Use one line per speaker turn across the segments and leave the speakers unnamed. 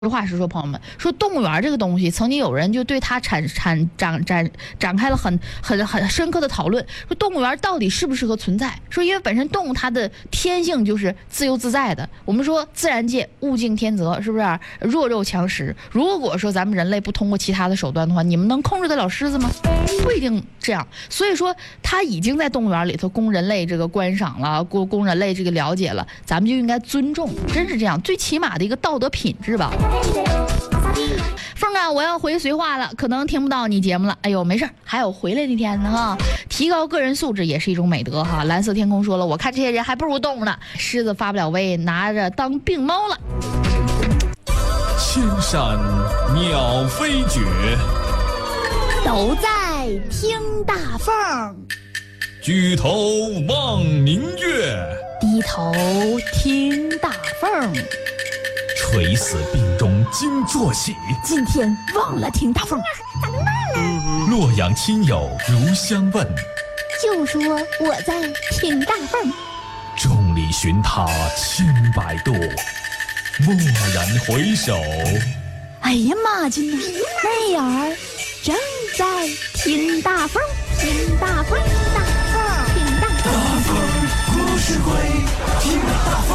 实话实说，朋友们，说动物园这个东西，曾经有人就对它展开了很深刻的讨论，说动物园到底适不适合存在？说因为本身动物它的天性就是自由自在的。我们说自然界物竞天择，是不是？弱肉强食。如果说咱们人类不通过其他的手段的话，你们能控制得了狮子吗？不一定这样。所以说，它已经在动物园里头供人类这个观赏了，供人类这个了解了，咱们就应该尊重，真是这样，最起码的一个道德品质吧。凤啊，我要回绥化了，可能听不到你节目了。哎呦，没事，还有回来那天呢哈。提高个人素质也是一种美德哈。蓝色天空说了，我看这些人还不如动物呢。狮子发不了威，拿着当病猫了。
千山鸟飞绝，
都在听大凤。
举头望明月，
低头听大凤。
垂死病中惊坐起，
今天忘了听大凤。
洛阳亲友如相问，
就说我在听大凤。
众里寻他千百度，蓦然回首。
哎呀妈亲呐，那眼儿正在听大凤，听大凤，大凤，听大凤。
大凤故事会，听大凤。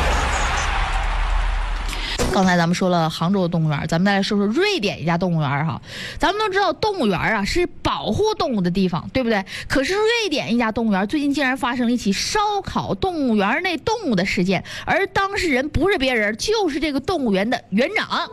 刚才咱们说了杭州的动物园，咱们再来说说瑞典一家动物园哈。咱们都知道动物园啊是保护动物的地方，对不对？可是瑞典一家动物园最近竟然发生了一起烧烤动物园内动物的事件，而当事人不是别人，就是这个动物园的园长。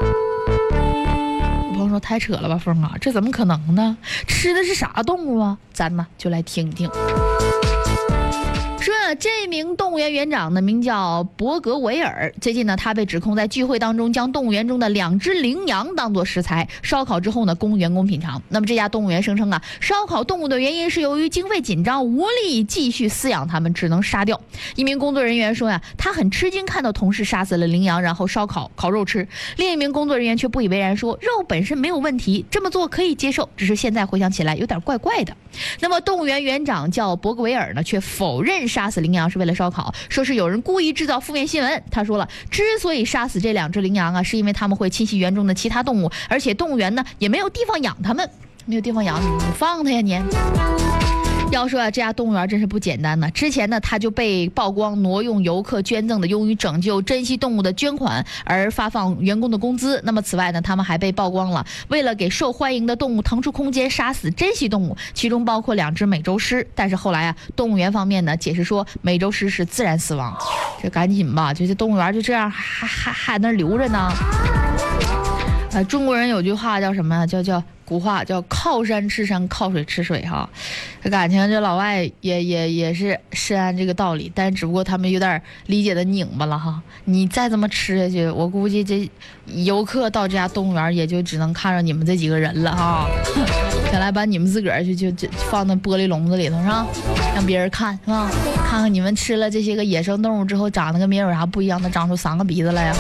有朋友说太扯了吧，凤啊，这怎么可能呢？吃的是啥动物啊？咱呢就来听听。说这名动物园园长呢名叫博格维尔，最近呢他被指控在聚会当中将动物园中的2只羚羊当作食材烧烤之后呢供员工品尝。那么这家动物园声称啊，烧烤动物的原因是由于经费紧张，无力继续饲养它们，只能杀掉。一名工作人员说呀，他很吃惊看到同事杀死了羚羊然后烧烤肉吃。另一名工作人员却不以为然，说肉本身没有问题，这么做可以接受，只是现在回想起来有点怪怪的。那么动物园园长叫博格维尔呢却否认杀死羚羊是为了烧烤，说是有人故意制造负面新闻。他说了，之所以杀死这2只羚羊啊，是因为他们会侵袭园中的其他动物，而且动物园呢也没有地方养它们，没有地方养，你放它呀你。要说啊，这家动物园真是不简单呢。之前呢，他就被曝光挪用游客捐赠的用于拯救珍稀动物的捐款而发放员工的工资。那么此外呢，他们还被曝光了为了给受欢迎的动物腾出空间杀死珍稀动物，其中包括2只美洲狮。但是后来啊，动物园方面呢解释说美洲狮是自然死亡。这赶紧吧，就这动物园就这样还那留着呢。中国人有句话叫什么呀？叫古话叫靠山吃山，靠水吃水哈。这感情这老外也是深谙这个道理，但只不过他们有点理解的拧巴了哈。你再这么吃下去，我估计这游客到这家动物园也就只能看着你们这几个人了哈。想来把你们自个儿就放在玻璃笼子里头是吧？让别人看是吧？看看你们吃了这些个野生动物之后长得跟别人有啥不一样的，长出3个鼻子来呀。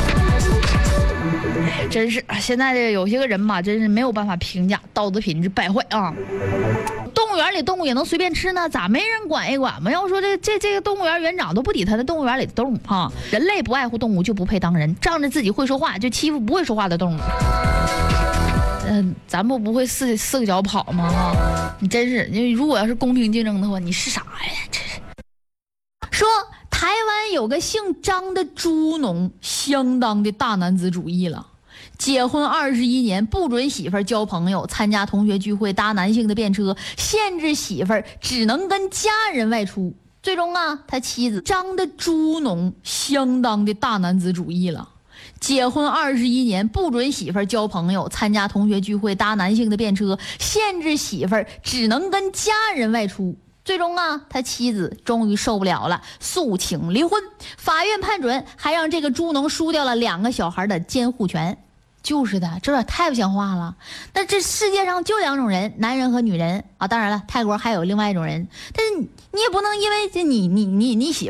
真是现在这有些个人吧，真是没有办法评价，道德品质败坏啊！动物园里动物也能随便吃呢，咋没人管一管吗？要说这个动物园园长都不理他的动物园里的动物哈，人类不爱护动物就不配当人，仗着自己会说话就欺负不会说话的动物。咱们不会四个脚跑吗？哈，你真是，你如果要是公平竞争的话，你是啥呀？真是。说台湾有个姓张的猪农，相当的大男子主义了。结婚21年，不准媳妇儿交朋友，参加同学聚会搭男性的便车，限制媳妇儿只能跟家人外出。最终啊，他妻子张的猪农相当的大男子主义了。结婚21年，不准媳妇儿交朋友，参加同学聚会搭男性的便车，限制媳妇儿只能跟家人外出。最终啊，他妻子终于受不了了，诉请离婚。法院判准，还让这个猪农输掉了2个小孩的监护权。就是的，这有点太不像话了。那这世界上就2种人，男人和女人啊。当然了，泰国还有另外一种人，但是你也不能因为这你媳